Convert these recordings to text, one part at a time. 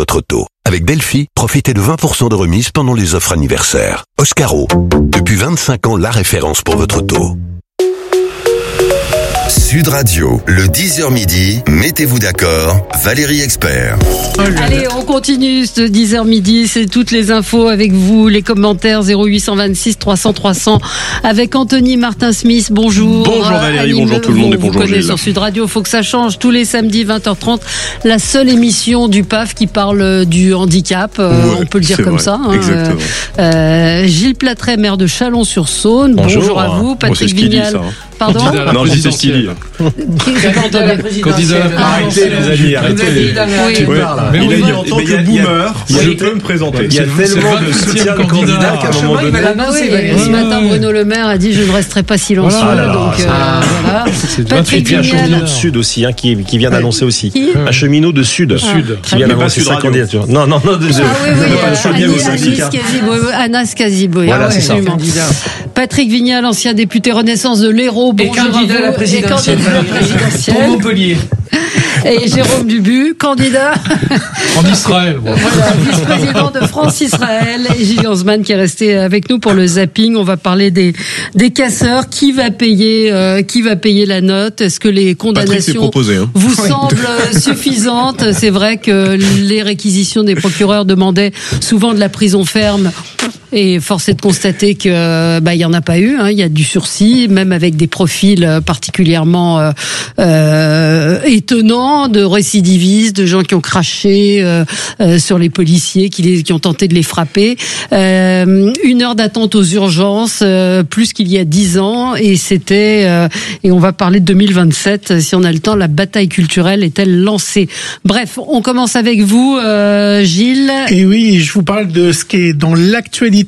votre auto. Avec Delphi, profitez de 20% de remise pendant les offres anniversaires. Oscaro, depuis 25 ans, la référence pour votre auto. Sud Radio, le 10h midi, mettez-vous d'accord, Valérie Expert. Allez, on continue ce 10h midi, c'est toutes les infos avec vous, les commentaires 0826 300 300 avec Anthony Martin-Smith. Bonjour. Bonjour Valérie, bonjour tout le monde et bonjour Gilles. Sur Sud Radio, faut que ça change tous les samedis 20h30, la seule émission du PAF qui parle du handicap, on peut le dire comme ça. Exactement. Gilles Platret, maire de Chalon-sur-Saône. Bonjour à vous. Patrick Vignal. Pardon ? Non, je dis c'est ce qu'il dit. Candidat à la présidentielle. Arrêtez les amis. Tu parles. Il a dit en tant que boomer, je peux me présenter. Il y a tellement de soutien de candidats qu'à un moment donné. Ce matin, Bruno Le Maire a dit je ne resterai pas silencieux. Donc voilà. Patrick Vignal. Un cheminot de Sud aussi, qui vient d'annoncer aussi. Un cheminot de Sud qui vient d'annoncer sa candidature. Non, désolé. Anas Kazibo. Voilà, c'est ça. Patrick Vignal, ancien député Renaissance de l'Hérault. Et candidat à la présidentielle pour Montpellier. Et Jérôme Dubu, candidat en Israël. Voilà, vice-président de France-Israël. Et Gilles Gansman qui est resté avec nous pour le zapping. On va parler des casseurs. Qui va payer la note? Est-ce que les condamnations vous semblent suffisantes? C'est vrai que les réquisitions des procureurs demandaient souvent de la prison ferme. Et force est de constater que il y en a pas eu. Il y a du sursis, même avec des profils particulièrement étonnants, de récidivistes, de gens qui ont craché sur les policiers, qui ont tenté de les frapper. 1 heure d'attente aux urgences, plus qu'il y a 10 ans, et c'était et on va parler de 2027 si on a le temps. La bataille culturelle est-elle lancée? Bref, on commence avec vous, Gilles. Et oui, je vous parle de ce qui est dans l'actualité.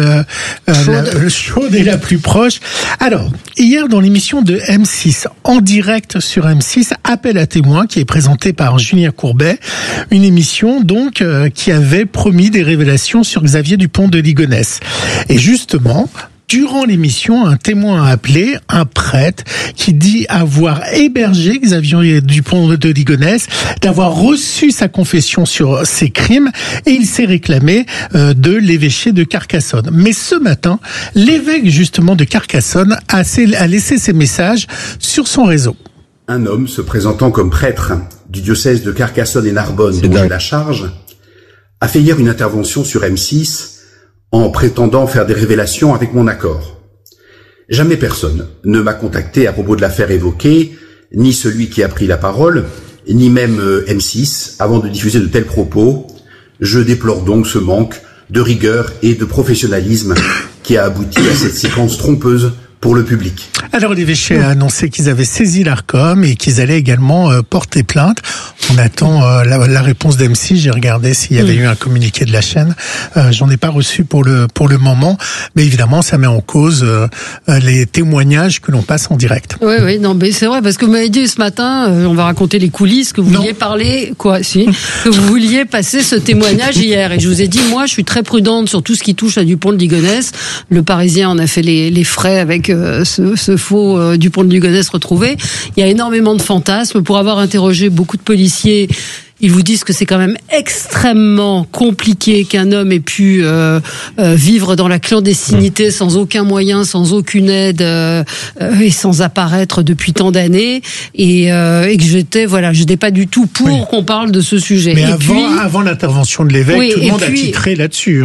Chaude et la plus proche. Alors, hier dans l'émission de M6, en direct sur M6, Appel à témoins, qui est présentée par Julien Courbet, une émission donc qui avait promis des révélations sur Xavier Dupont de Ligonnès. Et justement, durant l'émission, un témoin a appelé, un prêtre, qui dit avoir hébergé Xavier Dupont de Ligonnès, d'avoir reçu sa confession sur ses crimes, et il s'est réclamé de l'évêché de Carcassonne. Mais ce matin, l'évêque justement de Carcassonne a laissé ses messages sur son réseau. Un homme se présentant comme prêtre du diocèse de Carcassonne et Narbonne, dont j'ai la charge, a fait hier une intervention sur M6 en prétendant faire des révélations avec mon accord. Jamais personne ne m'a contacté à propos de l'affaire évoquée, ni celui qui a pris la parole, ni même M6, avant de diffuser de tels propos. Je déplore donc ce manque de rigueur et de professionnalisme qui a abouti à cette séquence trompeuse pour le public. Alors l'évêché a annoncé qu'ils avaient saisi l'Arcom et qu'ils allaient également porter plainte. On attend la réponse d'M6. J'ai regardé s'il y avait eu un communiqué de la chaîne. J'en ai pas reçu pour le moment, mais évidemment ça met en cause les témoignages que l'on passe en direct. Oui, non, mais c'est vrai parce que vous m'avez dit ce matin, on va raconter les coulisses, que vous vouliez parler, que vous vouliez passer ce témoignage hier. Et je vous ai dit, moi, je suis très prudente sur tout ce qui touche à Dupont de Ligonnès. Le Parisien en a fait les frais avec ce faux Dupont de Ligonnès retrouvé. Il y a énormément de fantasmes. Pour avoir interrogé beaucoup de policiers, ils vous disent que c'est quand même extrêmement compliqué qu'un homme ait pu vivre dans la clandestinité sans aucun moyen, sans aucune aide et sans apparaître depuis tant d'années, et que j'étais pas du tout pour qu'on parle de ce sujet. Mais avant l'intervention de l'évêque, tout le monde a titré là-dessus.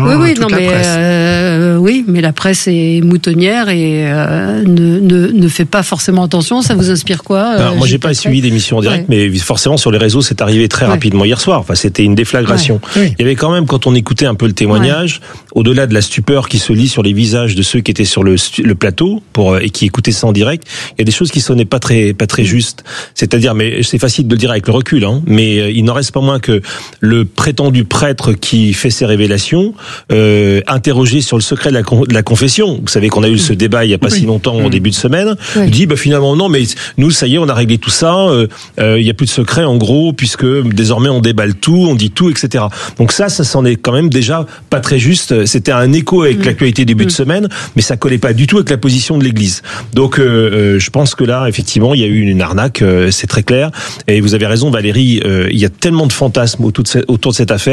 Mais la presse est moutonnière et ne fait pas forcément attention. Ça vous inspire quoi? Alors, moi, j'ai pas suivi d'émission en direct, mais forcément sur les réseaux, c'est arrivé très rapidement hier soir. Enfin, c'était une déflagration. Il y avait quand même, quand on écoutait un peu le témoignage, au-delà de la stupeur qui se lit sur les visages de ceux qui étaient sur le plateau et qui écoutaient ça en direct, il y a des choses qui sonnaient pas très justes. C'est-à-dire, mais c'est facile de le dire avec le recul, mais il n'en reste pas moins que le prétendu prêtre qui fait ses révélations, interrogé sur le secret de la confession. Vous savez qu'on a eu ce débat il y a pas si longtemps, au début de semaine. Il dit, finalement, non, mais nous, ça y est, on a réglé tout ça. Il y a plus de secret, en gros, puisque désormais on déballe tout, on dit tout, etc. Donc ça s'en est quand même déjà pas très juste. C'était un écho avec l'actualité début de semaine, mais ça collait pas du tout avec la position de l'Église. Donc je pense que là, effectivement, il y a eu une arnaque, c'est très clair. Et vous avez raison, Valérie, il y a tellement de fantasmes autour de cette affaire.